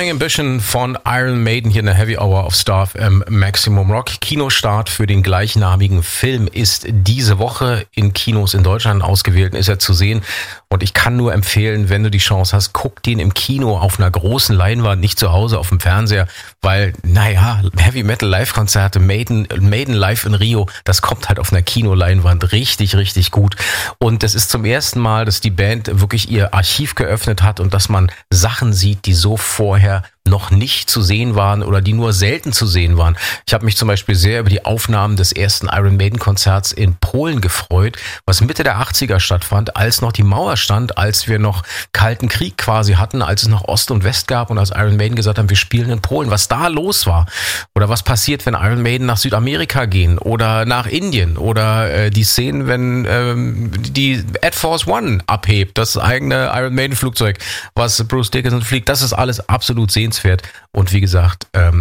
Burning Ambition von Iron Maiden hier in der Heavy Hour auf Star FM Maximum Rock. Kinostart für den gleichnamigen Film ist diese Woche in Kinos in Deutschland ausgewählt, ist er zu sehen. Und ich kann nur empfehlen, wenn du die Chance hast, guck den im Kino auf einer großen Leinwand, nicht zu Hause auf dem Fernseher, weil, Heavy Metal Live-Konzerte, Maiden live in Rio, das kommt halt auf einer Kinoleinwand richtig, richtig gut. Und es ist zum ersten Mal, dass die Band wirklich ihr Archiv geöffnet hat und dass man Sachen sieht, die so vorher noch nicht zu sehen waren oder die nur selten zu sehen waren. Ich habe mich zum Beispiel sehr über die Aufnahmen des ersten Iron Maiden Konzerts in Polen gefreut, was Mitte der 80er stattfand, als noch die Mauer stand, als wir noch Kalten Krieg quasi hatten, als es noch Ost und West gab und als Iron Maiden gesagt haben, wir spielen in Polen, was da los war oder was passiert, wenn Iron Maiden nach Südamerika gehen oder nach Indien oder die Szenen, wenn die Air Force One abhebt, das eigene Iron Maiden Flugzeug, was Bruce Dickinson fliegt, das ist alles absolut sehenswert. Und wie gesagt,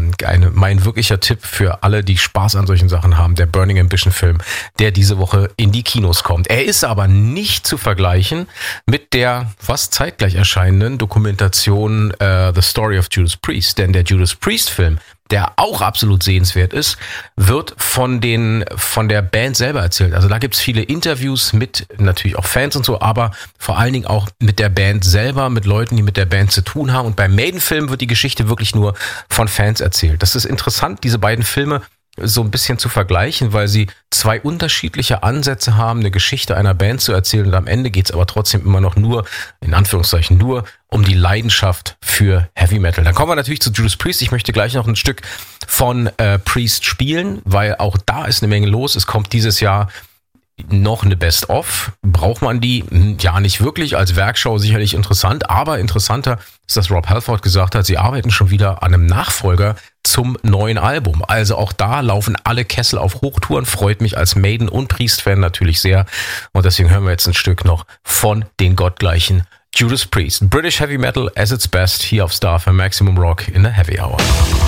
mein wirklicher Tipp für alle, die Spaß an solchen Sachen haben, der Burning Ambition Film, der diese Woche in die Kinos kommt. Er ist aber nicht zu vergleichen mit der fast zeitgleich erscheinenden Dokumentation The Story of Judas Priest. Denn der Judas Priest Film, der auch absolut sehenswert ist, wird von der Band selber erzählt. Also da gibt's viele Interviews mit natürlich auch Fans und so, aber vor allen Dingen auch mit der Band selber, mit Leuten, die mit der Band zu tun haben. Und beim Maiden-Film wird die Geschichte wirklich nur von Fans erzählt. Das ist interessant, diese beiden Filme so ein bisschen zu vergleichen, weil sie zwei unterschiedliche Ansätze haben, eine Geschichte einer Band zu erzählen und am Ende geht's aber trotzdem immer noch nur, in Anführungszeichen nur, um die Leidenschaft für Heavy Metal. Dann kommen wir natürlich zu Judas Priest. Ich möchte gleich noch ein Stück von Priest spielen, weil auch da ist eine Menge los. Es kommt dieses Jahr noch eine Best-of. Braucht man die? Ja, nicht wirklich. Als Werkschau sicherlich interessant, aber interessanter ist, dass Rob Halford gesagt hat, sie arbeiten schon wieder an einem Nachfolger zum neuen Album. Also auch da laufen alle Kessel auf Hochtouren. Freut mich als Maiden- und Priest-Fan natürlich sehr. Und deswegen hören wir jetzt ein Stück noch von den gottgleichen Judas Priest. British Heavy Metal as its best hier auf Star für Maximum Rock in der Heavy Hour.